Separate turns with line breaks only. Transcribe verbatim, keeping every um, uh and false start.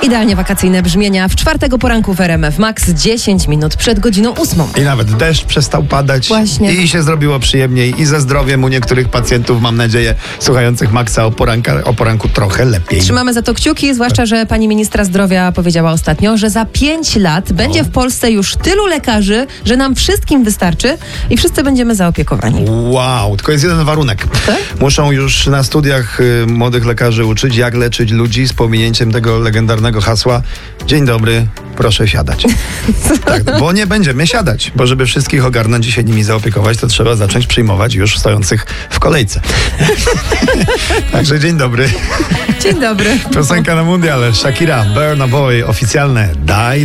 Idealnie wakacyjne brzmienia w czwartego poranku w R M F Max, dziesięć minut przed godziną ósmą.
I nawet deszcz przestał padać.
Właśnie.
I się zrobiło przyjemniej i ze zdrowiem u niektórych pacjentów, mam nadzieję, słuchających Maxa o, poranka, o poranku trochę lepiej.
Trzymamy za to kciuki, zwłaszcza, że pani ministra zdrowia powiedziała ostatnio, że za pięć lat będzie w Polsce już tylu lekarzy, że nam wszystkim wystarczy i wszyscy będziemy zaopiekowani.
Wow, tylko jest jeden warunek.
Tak?
Muszą już na studiach y, młodych lekarzy uczyć, jak leczyć ludzi z pominięciem tego legendarnego hasła: dzień dobry, proszę siadać. Tak, bo nie będziemy siadać, bo żeby wszystkich ogarnąć i się nimi zaopiekować, to trzeba zacząć przyjmować już stojących w kolejce. Także dzień dobry.
Dzień dobry.
Piosenka na mundial. Shakira, Burna Boy, oficjalne Die